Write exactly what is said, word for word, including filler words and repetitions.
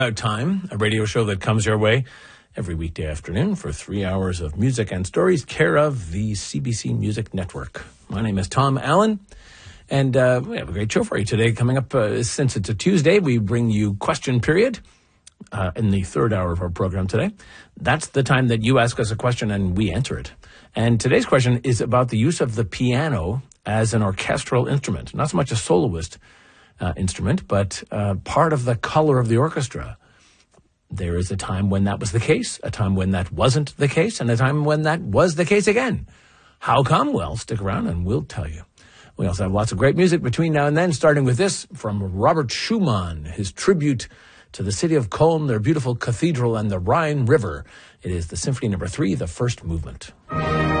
About Time, a radio show that comes your way every weekday afternoon for three hours of music and stories, care of the C B C Music Network. My name is Tom Allen, and uh, we have a great show for you today. Coming up, uh, since it's a Tuesday, we bring you Question Period uh, in the third hour of our program today. That's the time that you ask us a question and we answer it. And today's question is about the use of the piano as an orchestral instrument, not so much a soloist Uh, instrument, but uh, part of the color of the orchestra. There is a time when that was the case, a time when that wasn't the case, and a time when that was the case again. How come? Well, stick around and we'll tell you. We also have lots of great music between now and then, starting with this from Robert Schumann, his tribute to the city of Cologne, their beautiful cathedral, and the Rhine River. It is the Symphony Number Three, the first movement.